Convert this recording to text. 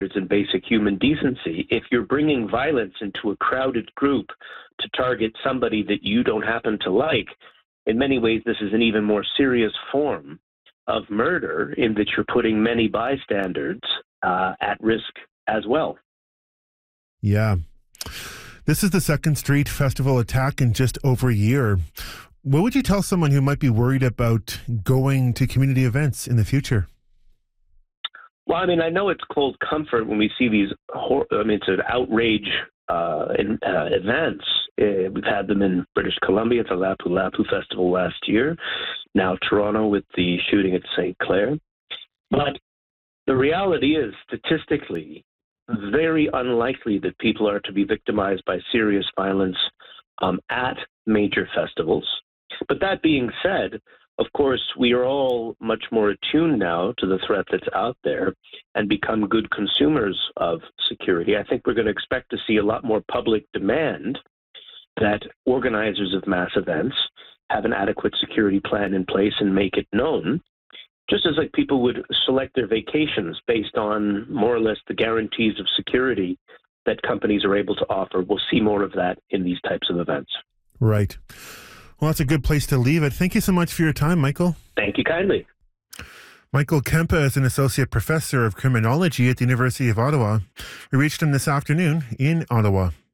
and basic human decency. If you're bringing violence into a crowded group to target somebody that you don't happen to like, in many ways, this is an even more serious form of murder in that you're putting many bystanders at risk as well. Yeah. This is the Second Street Festival attack in just over a year. What would you tell someone who might be worried about going to community events in the future? Well, I mean, I know it's cold comfort when we see these, it's an outrage events. We've had them in British Columbia at the Lapu Lapu Festival last year, now Toronto with the shooting at St. Clair. But the reality is, statistically, very unlikely that people are to be victimized by serious violence at major festivals. But that being said, of course, we are all much more attuned now to the threat that's out there and become good consumers of security. I think we're going to expect to see a lot more public demand that organizers of mass events have an adequate security plan in place and make it known, just as like people would select their vacations based on more or less the guarantees of security that companies are able to offer. We'll see more of that in these types of events. Right. Well, that's a good place to leave it. Thank you so much for your time, Michael. Thank you kindly. Michael Kempa is an associate professor of criminology at the University of Ottawa. We reached him this afternoon in Ottawa.